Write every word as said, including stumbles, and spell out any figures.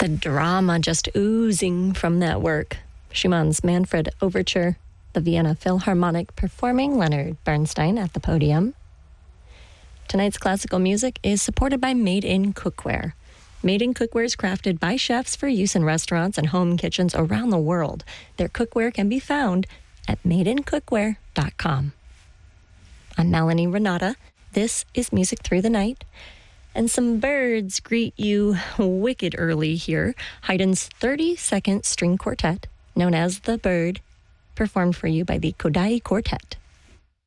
The drama just oozing from that work. Schumann's Manfred Overture, the Vienna Philharmonic performing Leonard Bernstein at the podium. Tonight's classical music is supported by Made in Cookware. Made in Cookware is crafted by chefs for use in restaurants and home kitchens around the world. Their cookware can be found at made in cookware dot com. I'm Melanie Renata. This is Music Through the Night. And some birds greet you wicked early here. Haydn's thirty-second String Quartet, known as The Bird, performed for you by the Kodály Quartet.